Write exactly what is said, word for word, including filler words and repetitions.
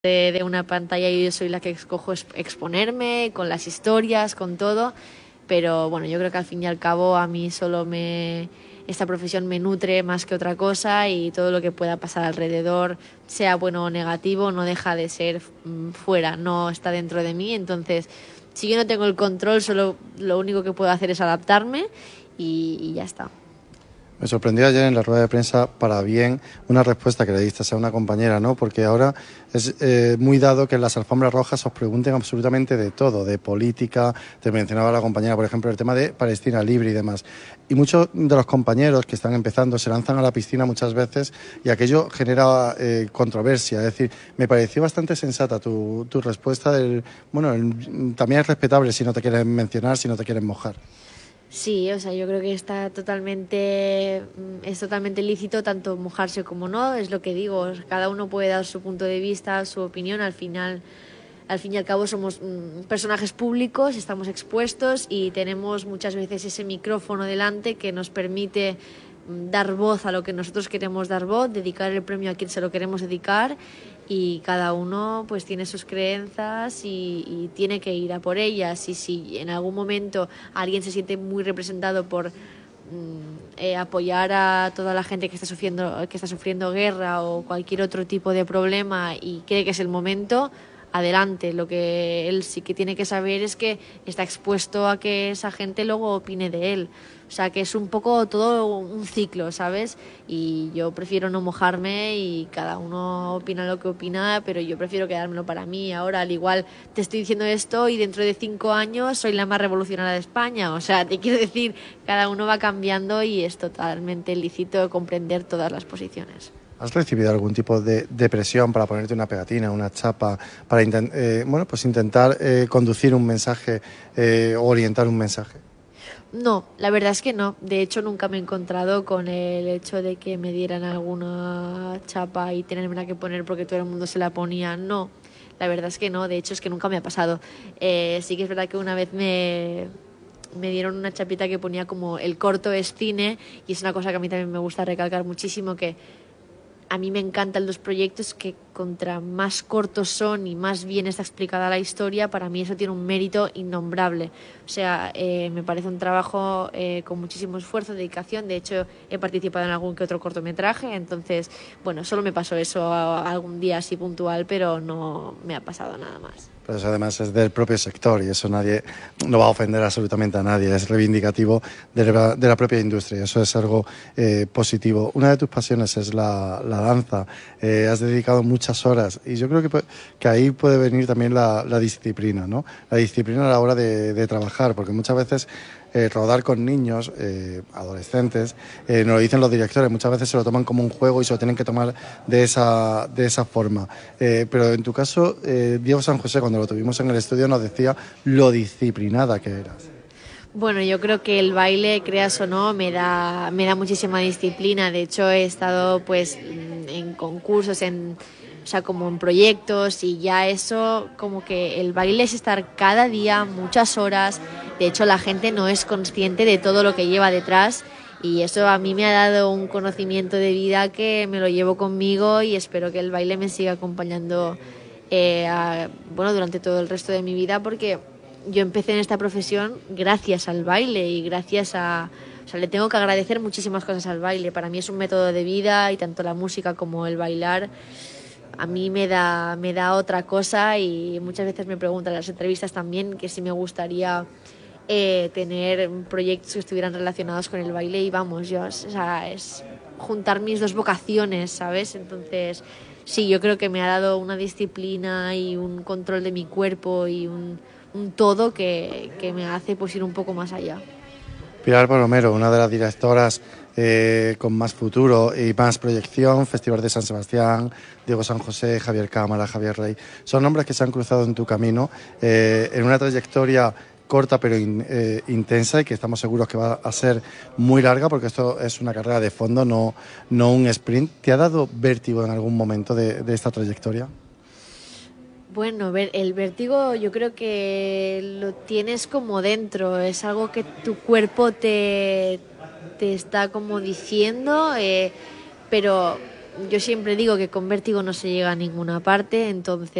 de, de una pantalla y yo soy la que escojo exponerme con las historias, con todo, pero bueno, yo creo que al fin y al cabo a mí solo me esta profesión me nutre más que otra cosa y todo lo que pueda pasar alrededor, sea bueno o negativo, no deja de ser fuera, no está dentro de mí. Entonces, si yo no tengo el control, solo lo único que puedo hacer es adaptarme y, y ya está. Me sorprendió ayer en la rueda de prensa, para bien, una respuesta que le diste a una compañera, ¿no? Porque ahora es eh, muy dado que en las alfombras rojas os pregunten absolutamente de todo, de política, te mencionaba la compañera, por ejemplo, el tema de Palestina libre y demás. Y muchos de los compañeros que están empezando se lanzan a la piscina muchas veces y aquello genera eh, controversia. Es decir, me pareció bastante sensata tu, tu respuesta del, bueno, el, también es respetable si no te quieren mencionar, si no te quieren mojar. Sí, o sea, yo creo que está totalmente, es totalmente lícito tanto mojarse como no, es lo que digo, cada uno puede dar su punto de vista, su opinión, al final, al fin y al cabo somos personajes públicos, estamos expuestos y tenemos muchas veces ese micrófono delante que nos permite dar voz a lo que nosotros queremos dar voz, dedicar el premio a quien se lo queremos dedicar y cada uno pues tiene sus creencias y, y tiene que ir a por ellas y si en algún momento alguien se siente muy representado por mm, eh, apoyar a toda la gente que está sufriendo que está sufriendo guerra o cualquier otro tipo de problema y cree que es el momento, adelante. Lo que él sí que tiene que saber es que está expuesto a que esa gente luego opine de él. O sea, que es un poco todo un ciclo, ¿sabes? Y yo prefiero no mojarme y cada uno opina lo que opina, pero yo prefiero quedármelo para mí. Ahora, al igual, te estoy diciendo esto y dentro de cinco años soy la más revolucionaria de España. O sea, te quiero decir, cada uno va cambiando y es totalmente lícito comprender todas las posiciones. ¿Has recibido algún tipo de, de presión para ponerte una pegatina, una chapa, para intent, eh, bueno, pues intentar eh, conducir un mensaje eh, o orientar un mensaje? No, la verdad es que no. De hecho, nunca me he encontrado con el hecho de que me dieran alguna chapa y tenerme que poner porque todo el mundo se la ponía. No, la verdad es que no. De hecho, es que nunca me ha pasado. Eh, sí que es verdad que una vez me, me dieron una chapita que ponía como el corto es cine y es una cosa que a mí también me gusta recalcar muchísimo, que a mí me encantan los proyectos que contra más cortos son y más bien está explicada la historia, para mí eso tiene un mérito innombrable. O sea, eh, me parece un trabajo eh, con muchísimo esfuerzo, dedicación. De hecho, he participado en algún que otro cortometraje. Entonces, bueno, solo me pasó eso algún día así puntual, pero no me ha pasado nada más. Pero eso además es del propio sector y eso nadie no va a ofender absolutamente a nadie, es reivindicativo de la, de la propia industria, eso es algo eh, positivo. Una de tus pasiones es la, la danza, eh, has dedicado muchas horas y yo creo que, que ahí puede venir también la, la disciplina, ¿no? La disciplina a la hora de, de trabajar, porque muchas veces Eh, rodar con niños, eh, adolescentes, eh, nos lo dicen los directores, muchas veces se lo toman como un juego y se lo tienen que tomar de esa, de esa forma. Eh, pero en tu caso, eh, Diego San José, cuando lo tuvimos en el estudio, nos decía lo disciplinada que eras. Bueno, yo creo que el baile, creas o no, me da, me da muchísima disciplina. De hecho, he estado pues en concursos, en, o sea, como en proyectos y ya eso, como que el baile es estar cada día, muchas horas. De hecho, la gente no es consciente de todo lo que lleva detrás y eso a mí me ha dado un conocimiento de vida que me lo llevo conmigo y espero que el baile me siga acompañando eh, a, bueno, durante todo el resto de mi vida, porque yo empecé en esta profesión gracias al baile y gracias a... O sea, le tengo que agradecer muchísimas cosas al baile. Para mí es un método de vida y tanto la música como el bailar a mí me da, me da otra cosa y muchas veces me preguntan en las entrevistas también que si me gustaría eh, tener proyectos que estuvieran relacionados con el baile y vamos, yo, o sea, es juntar mis dos vocaciones, ¿sabes? Entonces, sí, yo creo que me ha dado una disciplina y un control de mi cuerpo y un, un todo que, que me hace pues ir un poco más allá. Pilar Palomero, una de las directoras eh, con más futuro y más proyección, Festival de San Sebastián, Diego San José, Javier Cámara, Javier Rey, son nombres que se han cruzado en tu camino eh, en una trayectoria corta pero in, eh, intensa y que estamos seguros que va a ser muy larga porque esto es una carrera de fondo, no, no un sprint. ¿Te ha dado vértigo en algún momento de, de esta trayectoria? Bueno, ver, el vértigo yo creo que lo tienes como dentro, es algo que tu cuerpo te, te está como diciendo, eh, pero yo siempre digo que con vértigo no se llega a ninguna parte, entonces